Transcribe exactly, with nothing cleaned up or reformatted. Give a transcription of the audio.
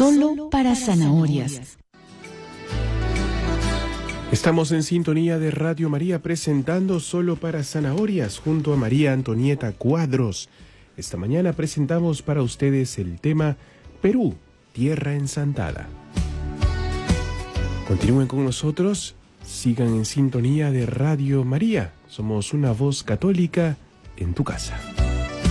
Solo para zanahorias. Estamos en sintonía de Radio María presentando Solo para Zanahorias junto a María Antonieta Cuadros. Esta mañana presentamos para ustedes el tema Perú, Tierra Ensantada. Continúen con nosotros, sigan en sintonía de Radio María. Somos una voz católica en tu casa.